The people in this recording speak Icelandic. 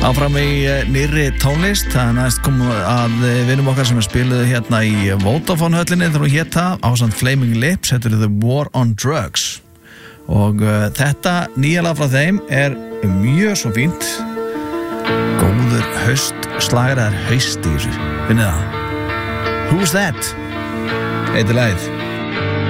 Áfram í nýrri tónlist. Það næst komum að vinum okkar sem spiluðu hérna í Vodafone höllinni þegar hún hét það ásamt Flaming Lips, þetta The War on Drugs og þetta nýja lag frá þeim mjög svo fínt, góður haustslager, það haust í þessu, finnið það. Who's That? Heitir lagið.